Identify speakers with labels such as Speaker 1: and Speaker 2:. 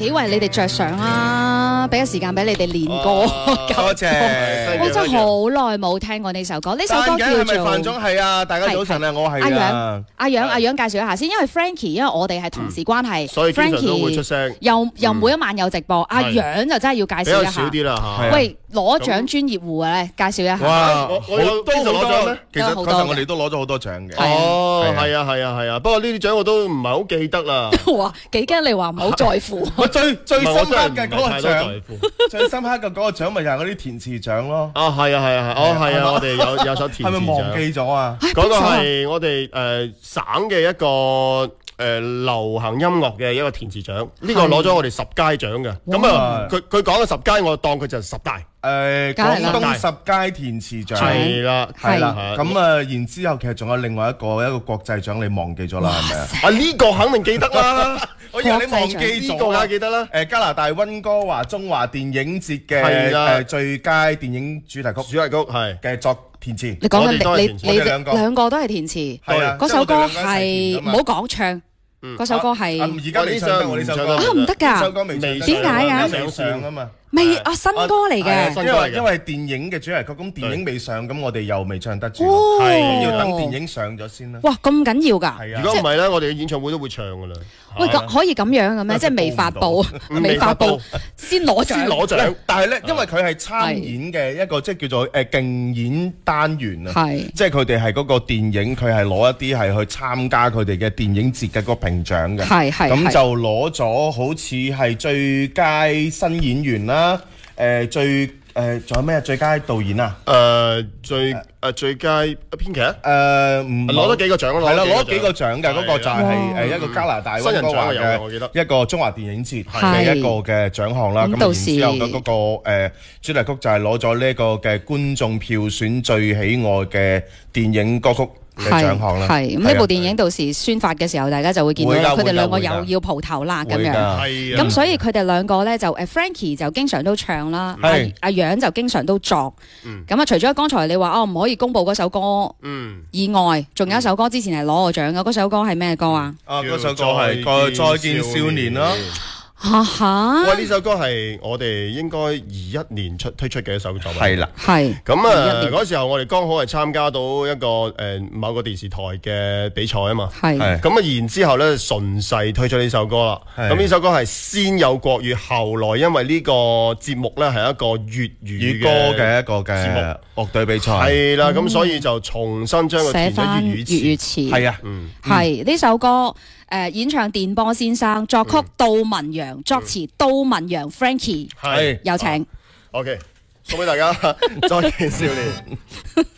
Speaker 1: 己為你哋着想啊，俾個時間俾你哋練歌。
Speaker 2: 多謝，
Speaker 1: 我真係好耐冇聽過呢首歌，呢首歌叫做
Speaker 2: 范總係啊，大家早晨啊，我係啊。
Speaker 1: 阿楊介紹一下先，因為 Frankie 因為我哋係同事關係，
Speaker 2: 所以經常都會出聲。
Speaker 1: 又每一晚有直播，阿楊就真係要介紹一下。
Speaker 2: 比較少啲啦嚇。
Speaker 1: 喂，攞獎專業戶咧，介紹一下。
Speaker 2: 哇，我有都攞獎咩？
Speaker 3: 其實確實我哋都攞咗好多獎嘅。
Speaker 2: 哦，係啊，不過呢啲獎我都唔係好記得啦。
Speaker 1: 哇，幾驚你話唔好在乎。
Speaker 3: 我最深刻嘅嗰個獎，
Speaker 2: 最
Speaker 3: 深刻嘅嗰個獎咪就係嗰啲填詞獎咯。
Speaker 2: 啊，係啊，我哋有首填詞獎。
Speaker 3: 係咪忘記咗啊？
Speaker 2: 嗰個係我哋省嘅一個流行音樂嘅一個填詞獎，呢個攞咗我哋10佳獎嘅。咁啊，佢講嘅10佳，我當佢就係10大。
Speaker 3: 廣東10佳填詞獎
Speaker 2: 係啦。
Speaker 3: 咁啊，然之後其實仲有另外一個國際獎，你忘記咗啦，係咪啊？
Speaker 2: 啊，呢個肯定記得啦。
Speaker 3: 我以為你忘記
Speaker 2: 呢個啊，記得啦。
Speaker 3: 加拿大溫哥華中華電影節嘅最佳電影主題曲
Speaker 2: 係
Speaker 3: 嘅作填詞。
Speaker 1: 你講緊你兩個都係填詞，嗰首歌係唔好講唱。嗰首歌係
Speaker 3: 而家未唱得我呢首歌
Speaker 1: 唔得㗎，
Speaker 3: 呢首歌未
Speaker 1: 點解㗎？
Speaker 3: 未上啊嘛。
Speaker 1: 未啊，新歌嚟嘅，
Speaker 3: 因為電影嘅主題曲，咁電影未上，咁我哋又未唱得住，要等電影上咗先啦。
Speaker 1: 哇，咁緊要㗎！
Speaker 2: 如果唔係咧，我哋嘅演唱會都會唱㗎啦。
Speaker 1: 喂，可以咁樣嘅咩？即係未發布先攞獎。
Speaker 3: 但係咧，因為佢係參演嘅一個即係叫做競演單元啊，即係佢哋係嗰個電影，佢係攞一啲係去參加佢哋嘅電影節嘅嗰個評獎嘅，咁就攞咗好似係最佳新演員啦。最仲有咩最佳導演啊？
Speaker 2: 最佳編劇啊？
Speaker 3: 唔
Speaker 2: 攞咗幾個獎咯？
Speaker 3: 係啦，攞咗幾個獎嘅，嗰個就係一個加拿大溫哥華嘅一個中華電影節嘅一個嘅獎項啦。咁然之後嘅嗰個主題曲就係攞咗呢個嘅觀眾票選最喜愛嘅電影歌曲嘅獎項啦。
Speaker 1: 咁呢部電影到時宣發嘅時候，大家就會見到佢哋兩個又要蒲頭啦咁樣。咁所以佢哋兩個咧就Frankie 就經常都唱啦，阿楊就經常都作。咁啊，除咗剛才你話唔可以公佈嗰首歌以外，仲有一首歌之前係攞過獎嘅，嗰首歌係咩歌啊？
Speaker 3: 嗰首歌係《再見少年》啦。
Speaker 2: 喂，呢首歌係我哋應該21年推出嘅一首作品。
Speaker 3: 係啦，
Speaker 2: 咁啊，嗰時候我哋剛好係參加到一個某個電視台嘅比賽啊嘛。咁啊，然之後咧順勢推出呢首歌啦。咁呢首歌係先有國語，後來因為呢個節目咧係一個粵語
Speaker 3: 歌嘅一個嘅節目樂隊比賽。係
Speaker 2: 啦，咁所以就重新將佢填咗粵語詞。
Speaker 3: 係啊，
Speaker 1: 係呢首歌。演唱電波先生，作曲杜文揚，作詞杜文揚 Frankie，有請。
Speaker 2: OK， 送俾大家，再見少年。